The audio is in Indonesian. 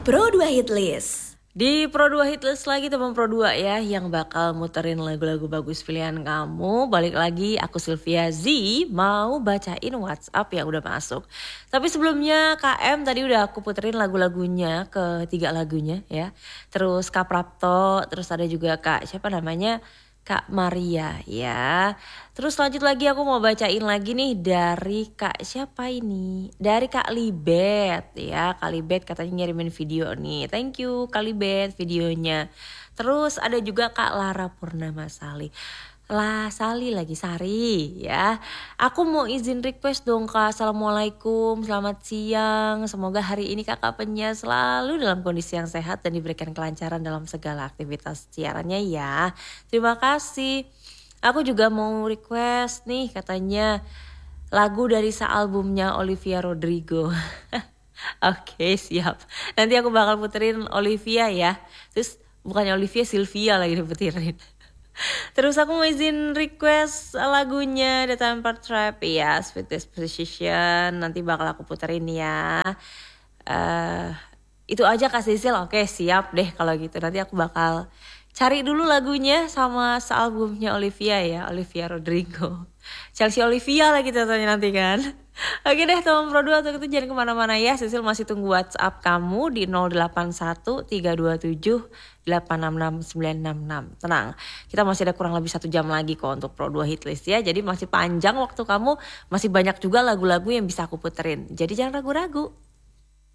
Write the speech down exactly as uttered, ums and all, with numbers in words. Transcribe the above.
Pro dua Hit List. Di Pro dua Hitlist lagi teman Pro dua ya, yang bakal muterin lagu-lagu bagus pilihan kamu. Balik lagi aku Sylvia Z mau bacain WhatsApp yang udah masuk. Tapi sebelumnya K M tadi udah aku puterin lagu-lagunya, ketiga lagunya ya. Terus Kak Prapto, terus ada juga Kak siapa namanya, Kak Maria ya. Terus lanjut lagi aku mau bacain lagi nih dari Kak siapa ini? Dari Kak Libet ya. Kak Libet katanya ngirimin video nih. Thank you Kak Libet videonya. Terus ada juga Kak Lara Purnama Sali. Lah Sali lagi Sari ya. Aku mau izin request dong Kak. Assalamualaikum, selamat siang. Semoga hari ini Kakak Penya selalu dalam kondisi yang sehat dan diberikan kelancaran dalam segala aktivitas siarannya ya. Terima kasih. Aku juga mau request nih katanya lagu dari sealbumnya Olivia Rodrigo. Oke siap. Nanti aku bakal puterin Olivia ya. Terus bukannya Olivia, Sylvia lagi diputerin. Terus aku mau izin request lagunya The Temper Trap ya, Sweet Disposition. Nanti bakal aku puterin ya. uh, Itu aja Kak Sisil. Oke siap deh kalau gitu. Nanti aku bakal cari dulu lagunya sama sealbumnya Olivia ya, Olivia Rodrigo. Chelsea Olivia lagi contohnya nanti kan. Oke deh teman Pro dua, untuk itu jangan kemana-mana ya. Sisil masih tunggu WhatsApp kamu di nol delapan satu tiga dua tujuh delapan enam enam sembilan enam enam. Tenang, kita masih ada kurang lebih satu jam lagi kok untuk Pro dua Hitlist ya. Jadi masih panjang waktu kamu, masih banyak juga lagu-lagu yang bisa aku puterin. Jadi jangan ragu-ragu.